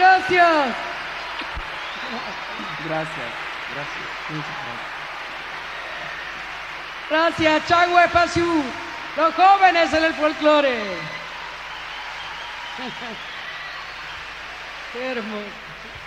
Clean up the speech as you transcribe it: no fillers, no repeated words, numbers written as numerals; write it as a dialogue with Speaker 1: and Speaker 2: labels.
Speaker 1: Gracias.
Speaker 2: Gracias, gracias, muchas gracias.
Speaker 1: Gracias, Changwe Pasiu, los jóvenes en el folclore. Qué hermoso.